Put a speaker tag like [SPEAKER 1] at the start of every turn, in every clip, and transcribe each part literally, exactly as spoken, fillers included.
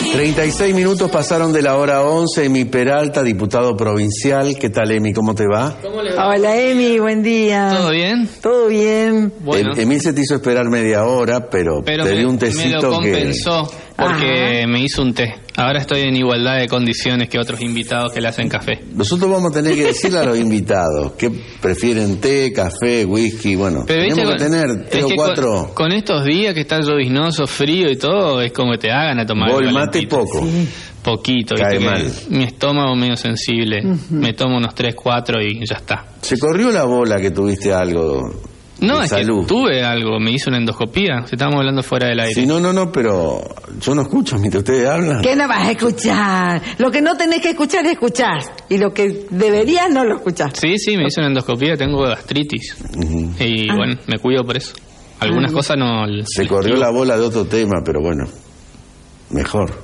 [SPEAKER 1] treinta y seis minutos pasaron de la hora once. Emi Peralta, diputado provincial. ¿Qué tal, Emi? ¿Cómo te va?
[SPEAKER 2] ¿Cómo le va?
[SPEAKER 3] Hola, Emi, buen día.
[SPEAKER 2] ¿Todo bien?
[SPEAKER 3] Todo bien.
[SPEAKER 2] Bueno.
[SPEAKER 1] Em- Emil se te hizo esperar media hora, pero,
[SPEAKER 2] Pero
[SPEAKER 1] te
[SPEAKER 2] me,
[SPEAKER 1] dio un
[SPEAKER 2] me
[SPEAKER 1] tecito
[SPEAKER 2] lo compensó
[SPEAKER 1] que...
[SPEAKER 2] porque
[SPEAKER 3] Ajá.
[SPEAKER 2] me hizo un té. Ahora estoy en igualdad de condiciones que otros invitados que le hacen café.
[SPEAKER 1] Nosotros vamos a tener que decirle a los invitados que prefieren té, café, whisky, bueno,
[SPEAKER 2] Pero viste,
[SPEAKER 1] tenemos que
[SPEAKER 2] con-
[SPEAKER 1] tener tres
[SPEAKER 2] es
[SPEAKER 1] o
[SPEAKER 2] que
[SPEAKER 1] cuatro.
[SPEAKER 2] Con, con estos días que está lloviznoso, frío y todo, es como que te hagan a tomar.
[SPEAKER 1] Vos el
[SPEAKER 2] algo
[SPEAKER 1] mate
[SPEAKER 2] calentito.
[SPEAKER 1] poco.
[SPEAKER 3] Sí.
[SPEAKER 2] Poquito,
[SPEAKER 1] Cae
[SPEAKER 2] viste que
[SPEAKER 1] mal.
[SPEAKER 2] mi estómago medio sensible.
[SPEAKER 3] Ujú.
[SPEAKER 2] Me tomo unos tres, cuatro y ya está.
[SPEAKER 1] Se corrió la bola que tuviste algo
[SPEAKER 2] No,
[SPEAKER 1] de
[SPEAKER 2] es
[SPEAKER 1] salud.
[SPEAKER 2] que tuve algo, me hizo una endoscopía. Si estábamos hablando fuera del aire.
[SPEAKER 1] Sí, no, no, no, pero yo no escucho mientras ustedes hablan.
[SPEAKER 3] ¿Qué no vas a escuchar? Lo que no tenés que escuchar es escuchar. Y lo que deberías no lo escuchás.
[SPEAKER 2] Sí, sí, me hizo una endoscopía, tengo gastritis.
[SPEAKER 1] Ujú.
[SPEAKER 2] Y
[SPEAKER 3] Ah.
[SPEAKER 2] bueno, me cuido por eso. Algunas
[SPEAKER 3] Ah,
[SPEAKER 2] cosas no...
[SPEAKER 1] Se corrió la bola de otro tema, pero bueno, mejor.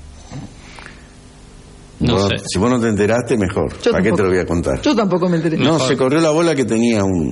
[SPEAKER 2] No
[SPEAKER 1] Vos-
[SPEAKER 2] sé.
[SPEAKER 1] Si vos no te enteraste, mejor.
[SPEAKER 3] Yo
[SPEAKER 1] ¿Para qué te
[SPEAKER 3] tampoco.
[SPEAKER 1] lo voy a contar?
[SPEAKER 3] Yo tampoco me enteré.
[SPEAKER 1] No,
[SPEAKER 2] Mejor.
[SPEAKER 1] se corrió la bola que tenía un...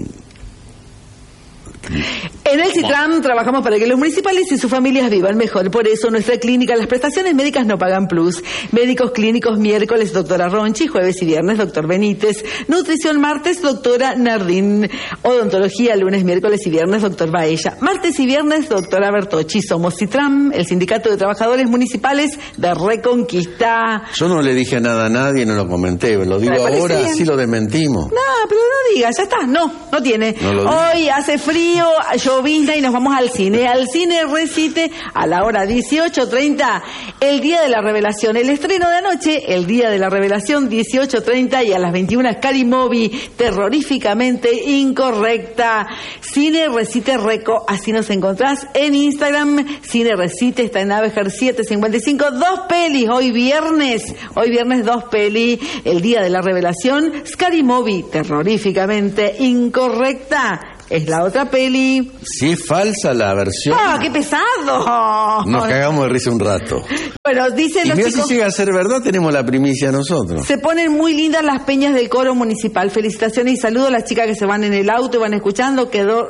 [SPEAKER 3] En el CITRAM trabajamos para que los municipales y sus familias vivan mejor. Por eso, nuestra clínica, las prestaciones médicas no pagan plus. Médicos clínicos miércoles, doctora Ronchi. Jueves y viernes, doctor Benítez. Nutrición martes, doctora Nardín. Odontología lunes, miércoles y viernes, doctor Baella. Martes y viernes, doctora Bertocci. Somos CITRAM, el Sindicato de Trabajadores Municipales de Reconquista.
[SPEAKER 1] Yo no le dije nada a nadie, no lo comenté, lo digo
[SPEAKER 3] Me parece
[SPEAKER 1] ahora,
[SPEAKER 3] bien.
[SPEAKER 1] así lo desmentimos.
[SPEAKER 3] No, pero no digas, ya está, no, no tiene.
[SPEAKER 1] No lo digas.
[SPEAKER 3] Hoy hace frío, llovizna y nos vamos al cine. Al cine Recite a la hora dieciocho treinta, el día de la revelación. El estreno de anoche, el día de la revelación, dieciocho treinta y a las veintiuna, Scary Movie, terroríficamente incorrecta. Cine Recite Reco, así nos encontrás en Instagram. Cine Recite está en Navegar siete cincuenta y cinco. Dos pelis, hoy viernes, hoy viernes dos pelis. El día de la revelación, Scary Movie, terroríficamente incorrecta. Es la otra peli.
[SPEAKER 1] Si es falsa la versión,
[SPEAKER 3] ¡Ah, qué pesado!
[SPEAKER 1] nos cagamos de risa un rato.
[SPEAKER 3] Bueno, dicen
[SPEAKER 1] Y
[SPEAKER 3] los
[SPEAKER 1] mira,
[SPEAKER 3] chicos...
[SPEAKER 1] si llega a ser verdad, tenemos la primicia nosotros.
[SPEAKER 3] Se ponen muy lindas las peñas del coro municipal. Felicitaciones y saludos a las chicas que se van en el auto y van escuchando. Quedó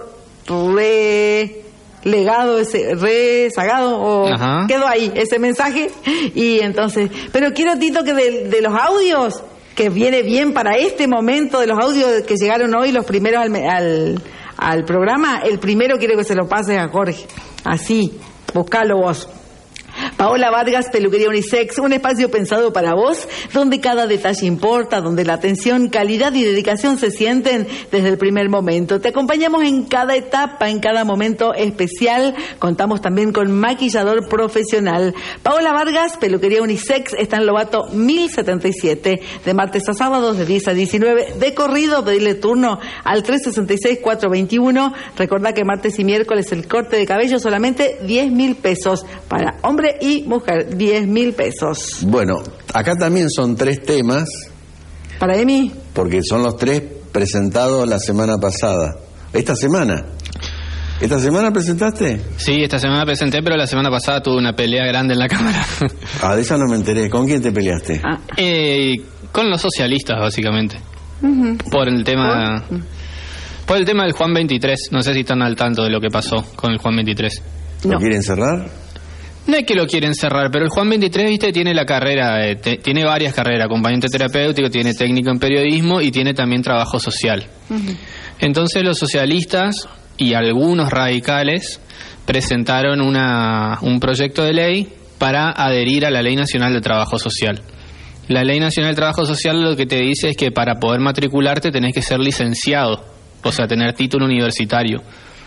[SPEAKER 3] re legado ese, re sagado, o
[SPEAKER 2] Ajá.
[SPEAKER 3] quedó ahí ese mensaje. Y entonces, pero quiero, Tito, que de, de los audios, que viene bien para este momento, de los audios que llegaron hoy, los primeros al, me- al, al programa, el primero quiero que se lo pases a Jorge. Así, buscalo vos. Paola Vargas, Peluquería Unisex, un espacio pensado para vos, donde cada detalle importa, donde la atención, calidad y dedicación se sienten desde el primer momento. Te acompañamos en cada etapa, en cada momento especial. Contamos también con maquillador profesional. Paola Vargas, Peluquería Unisex, está en Lobato mil setenta y siete, de martes a sábados de diez a diecinueve, de corrido. Pedirle turno al tres sesenta y seis, cuatrocientos veintiuno. Recordá que martes y miércoles el corte de cabello solamente diez mil pesos para hombre y mujer, diez mil pesos.
[SPEAKER 1] Bueno, acá también son tres temas,
[SPEAKER 3] ¿Para Emi?
[SPEAKER 1] porque son los tres presentados la semana pasada. ¿Esta semana? ¿Esta semana presentaste?
[SPEAKER 2] Sí, esta semana presenté, pero la semana pasada tuve una pelea grande en la cámara.
[SPEAKER 1] Ah, de esa no me enteré. ¿Con quién te peleaste?
[SPEAKER 3] Ah.
[SPEAKER 2] Eh, con los socialistas, básicamente.
[SPEAKER 3] Ujú.
[SPEAKER 2] Por el tema... Por el tema del Juan veintitrés. No sé si están al tanto de lo que pasó con el Juan veintitrés.
[SPEAKER 1] ¿Lo
[SPEAKER 3] No.
[SPEAKER 1] quieren cerrar?
[SPEAKER 2] No es que lo quieren cerrar, pero el Juan veintitrés, viste, tiene la carrera, eh, te- tiene varias carreras, acompañante terapéutico, tiene técnico en periodismo y tiene también trabajo social.
[SPEAKER 3] Ujú.
[SPEAKER 2] Entonces los socialistas y algunos radicales presentaron una, un proyecto de ley para adherir a la Ley Nacional de Trabajo Social. La Ley Nacional de Trabajo Social lo que te dice es que para poder matricularte tenés que ser licenciado, o sea, tener título universitario.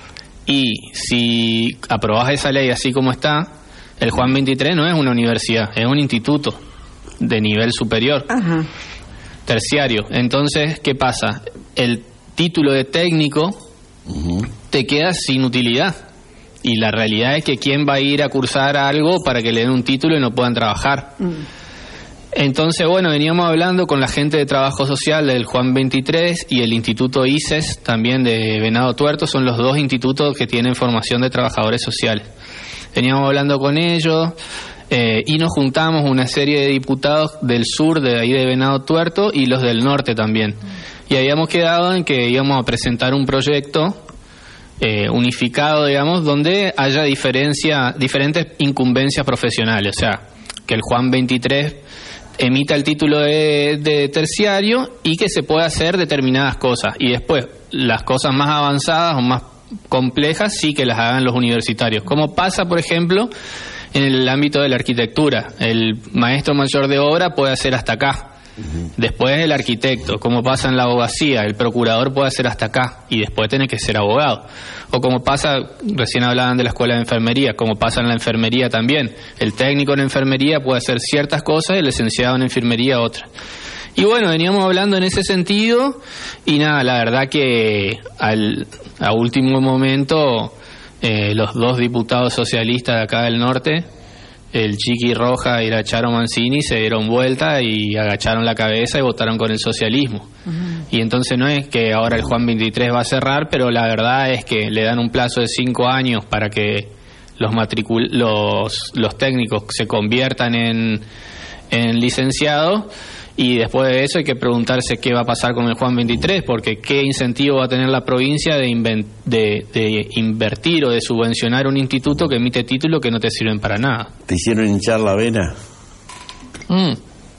[SPEAKER 2] Y si aprobás esa ley así como está, el Juan veintitrés no es una universidad, es un instituto de nivel superior,
[SPEAKER 3] Ajá.
[SPEAKER 2] terciario. Entonces, ¿qué pasa? El título de técnico
[SPEAKER 1] Ujú.
[SPEAKER 2] te queda sin utilidad. Y la realidad es que ¿quién va a ir a cursar algo para que le den un título y no puedan trabajar?
[SPEAKER 3] Mm.
[SPEAKER 2] Entonces, bueno, veníamos hablando con la gente de Trabajo Social del Juan veintitrés y el Instituto I C E S, también de Venado Tuerto, son los dos institutos que tienen formación de trabajadores sociales. Veníamos hablando con ellos eh, y nos juntamos una serie de diputados del sur, de ahí de Venado Tuerto, y los del norte también. Y habíamos quedado en que íbamos a presentar un proyecto eh, unificado, digamos, donde haya diferencia, diferentes incumbencias profesionales, o sea, que el Juan veintitrés emita el título de, de terciario y que se pueda hacer determinadas cosas. Y después, las cosas más avanzadas o más complejas sí que las hagan los universitarios. Como pasa, por ejemplo, en el ámbito de la arquitectura. El maestro mayor de obra puede hacer hasta acá. Después el arquitecto, como pasa en la abogacía, el procurador puede hacer hasta acá y después tiene que ser abogado. O como pasa, recién hablaban de la escuela de enfermería, como pasa en la enfermería también. El técnico en enfermería puede hacer ciertas cosas y el licenciado en enfermería otras. Y bueno, veníamos hablando en ese sentido y nada, la verdad que al a último momento eh, los dos diputados socialistas de acá del norte, el Chiqui Roja y la Charo Mancini, se dieron vuelta y agacharon la cabeza y votaron con el socialismo. Uh-huh. Y entonces no es que ahora el Juan veintitrés va a cerrar, pero la verdad es que le dan un plazo de cinco años para que los matricul los, los técnicos se conviertan en, en licenciados. Y después de eso hay que preguntarse qué va a pasar con el Juan veintitrés, porque qué incentivo va a tener la provincia de, de, de invertir o de subvencionar un instituto que emite títulos que no te sirven para nada.
[SPEAKER 1] ¿Te hicieron hinchar la vena?
[SPEAKER 2] Mm.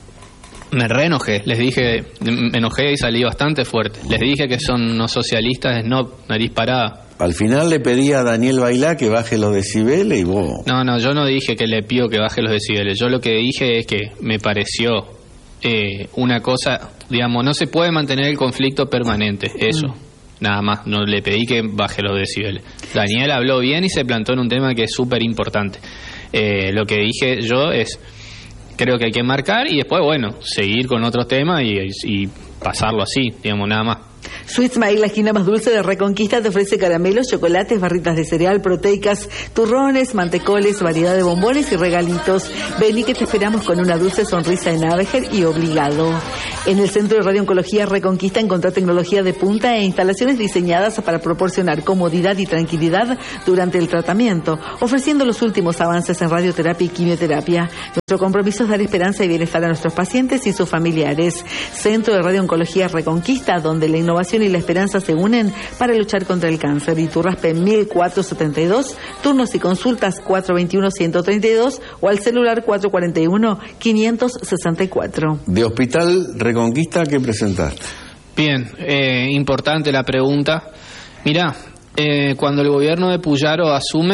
[SPEAKER 2] Me reenojé, les dije, me enojé y salí bastante fuerte. Les dije que son unos socialistas, snob, nariz parada.
[SPEAKER 1] Al final le pedí a Daniel Bailá que baje los decibeles y vos...
[SPEAKER 2] No, no, yo no dije que le pido que baje los decibeles. Yo lo que dije es que me pareció... Eh, una cosa, digamos, no se puede mantener el conflicto permanente, eso, mm. nada más, no le pedí que baje los decibeles. Daniel habló bien y se plantó en un tema que es súper importante. Eh, lo que dije yo es, creo que hay que marcar y después, bueno, seguir con otros temas y, y pasarlo así, digamos, nada más.
[SPEAKER 3] Sweet Smile, la esquina más dulce de Reconquista, te ofrece caramelos, chocolates, barritas de cereal, proteicas, turrones, mantecoles, variedad de bombones y regalitos. Vení que te esperamos con una dulce sonrisa en Abejer y obligado. En el Centro de Radiooncología Reconquista encontrá tecnología de punta e instalaciones diseñadas para proporcionar comodidad y tranquilidad durante el tratamiento, ofreciendo los últimos avances en radioterapia y quimioterapia. Nuestro compromiso es dar esperanza y bienestar a nuestros pacientes y sus familiares. Centro de Radiooncología Reconquista, donde la innovación y la esperanza se unen para luchar contra el cáncer. Iturraspe mil cuatrocientos setenta y dos, turnos y consultas cuatro veintiuno ciento treinta y dos o al celular cuatro cuarenta y uno quinientos sesenta y cuatro.
[SPEAKER 1] De Hospital Reconquista, ¿qué presentaste?
[SPEAKER 2] Bien, eh, importante la pregunta. Mirá, eh, cuando el gobierno de Puyaro asume